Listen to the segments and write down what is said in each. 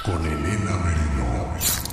con Elena Merino.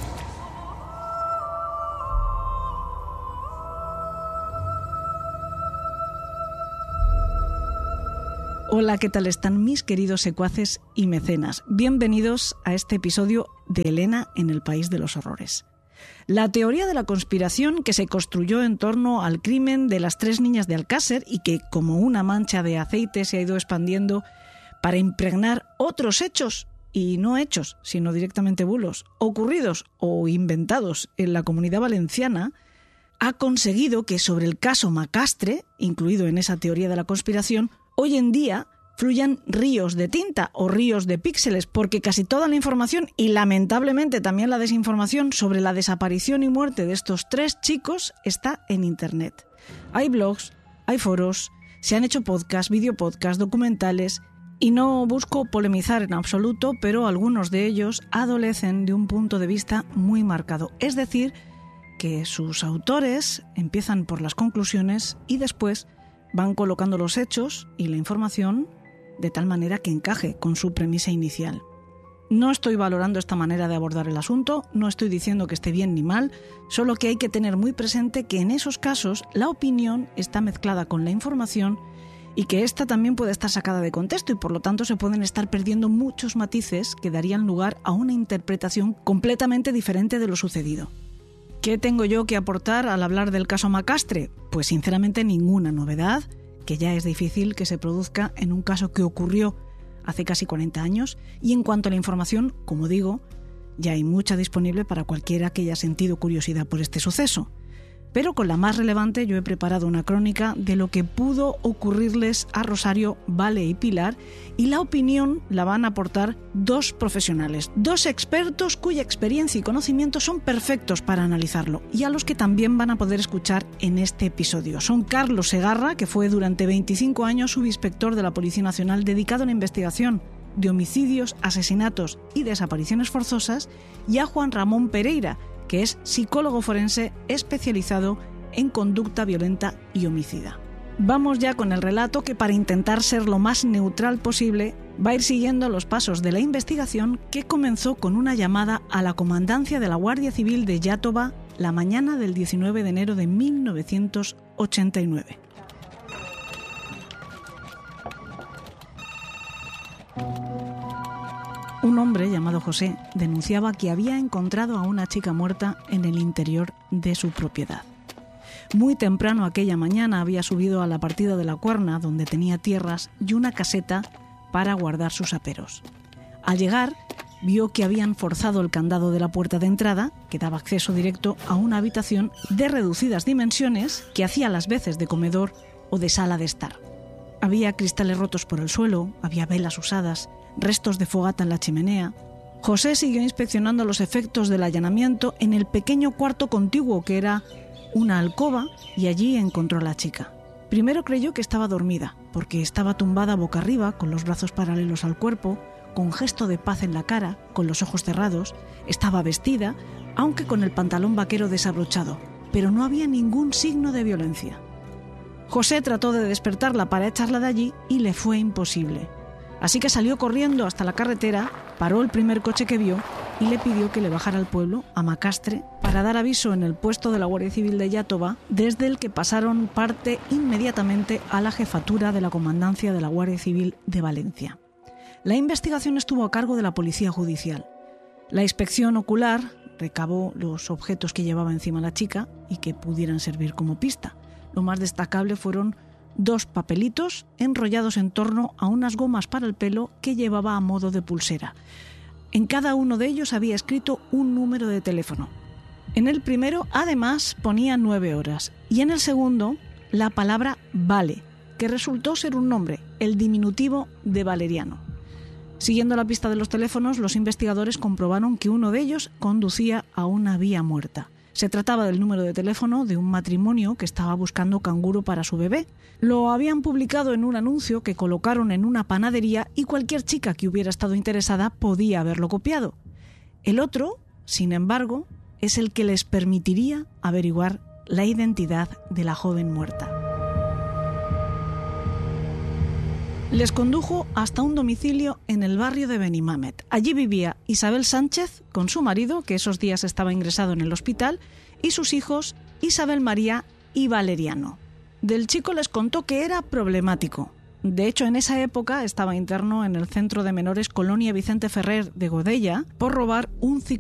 Hola, ¿qué tal están mis queridos secuaces y mecenas? Bienvenidos a este episodio de Elena en el País de los Horrores. La teoría de la conspiración que se construyó en torno al crimen de las 3 niñas de Alcácer y que, como una mancha de aceite, se ha ido expandiendo para impregnar otros hechos, y no hechos, sino directamente bulos, ocurridos o inventados en la Comunidad Valenciana, ha conseguido que sobre el caso Macastre, incluido en esa teoría de la conspiración, hoy en día fluyan ríos de tinta o ríos de píxeles, porque casi toda la información y lamentablemente también la desinformación sobre la desaparición y muerte de estos 3 chicos está en Internet. Hay blogs, hay foros, se han hecho podcasts, videopodcasts, documentales, y no busco polemizar en absoluto, pero algunos de ellos adolecen de un punto de vista muy marcado. Es decir, que sus autores empiezan por las conclusiones y después van colocando los hechos y la información de tal manera que encaje con su premisa inicial. No estoy valorando esta manera de abordar el asunto, no estoy diciendo que esté bien ni mal, solo que hay que tener muy presente que en esos casos la opinión está mezclada con la información y que ésta también puede estar sacada de contexto y por lo tanto se pueden estar perdiendo muchos matices que darían lugar a una interpretación completamente diferente de lo sucedido. ¿Qué tengo yo que aportar al hablar del caso Macastre? Pues sinceramente ninguna novedad, que ya es difícil que se produzca en un caso que ocurrió hace casi 40 años y en cuanto a la información, como digo, ya hay mucha disponible para cualquiera que haya sentido curiosidad por este suceso. Pero con la más relevante yo he preparado una crónica de lo que pudo ocurrirles a Rosario, Vale y Pilar, y la opinión la van a aportar 2 profesionales, 2 expertos cuya experiencia y conocimiento son perfectos para analizarlo y a los que también van a poder escuchar en este episodio. Son Carlos Segarra, que fue durante 25 años subinspector de la Policía Nacional dedicado a la investigación de homicidios, asesinatos y desapariciones forzosas, y a Juan Ramón Pereira, que es psicólogo forense especializado en conducta violenta y homicida. Vamos ya con el relato que, para intentar ser lo más neutral posible, va a ir siguiendo los pasos de la investigación que comenzó con una llamada a la comandancia de la Guardia Civil de Iàtova la mañana del 19 de enero de 1989. Un hombre llamado José denunciaba que había encontrado a una chica muerta en el interior de su propiedad. Muy temprano aquella mañana había subido a la partida de la Cuerna, donde tenía tierras y una caseta para guardar sus aperos. Al llegar, vio que habían forzado el candado de la puerta de entrada, que daba acceso directo a una habitación de reducidas dimensiones que hacía las veces de comedor o de sala de estar. Había cristales rotos por el suelo, había velas usadas, restos de fogata en la chimenea. José siguió inspeccionando los efectos del allanamiento en el pequeño cuarto contiguo, que era una alcoba, y allí encontró a la chica. Primero creyó que estaba dormida, porque estaba tumbada boca arriba, con los brazos paralelos al cuerpo, con gesto de paz en la cara, con los ojos cerrados. Estaba vestida, aunque con el pantalón vaquero desabrochado, pero no había ningún signo de violencia. José trató de despertarla para echarla de allí y le fue imposible. Así que salió corriendo hasta la carretera, paró el primer coche que vio y le pidió que le bajara al pueblo, a Macastre, para dar aviso en el puesto de la Guardia Civil de Iàtova, desde el que pasaron parte inmediatamente a la jefatura de la Comandancia de la Guardia Civil de Valencia. La investigación estuvo a cargo de la Policía Judicial. La inspección ocular recabó los objetos que llevaba encima la chica y que pudieran servir como pista. Lo más destacable fueron 2 papelitos enrollados en torno a unas gomas para el pelo que llevaba a modo de pulsera. En cada uno de ellos había escrito un número de teléfono. En el primero, además, ponía 9 horas y en el segundo la palabra Vale, que resultó ser un nombre, el diminutivo de Valeriano. Siguiendo la pista de los teléfonos, los investigadores comprobaron que uno de ellos conducía a una vía muerta. Se trataba del número de teléfono de un matrimonio que estaba buscando canguro para su bebé. Lo habían publicado en un anuncio que colocaron en una panadería y cualquier chica que hubiera estado interesada podía haberlo copiado. El otro, sin embargo, es el que les permitiría averiguar la identidad de la joven muerta. Les condujo hasta un domicilio en el barrio de Benimamet. Allí vivía Isabel Sánchez con su marido, que esos días estaba ingresado en el hospital, y sus hijos Isabel María y Valeriano. Del chico les contó que era problemático. De hecho, en esa época estaba interno en el centro de menores Colonia Vicente Ferrer de Godella por robar un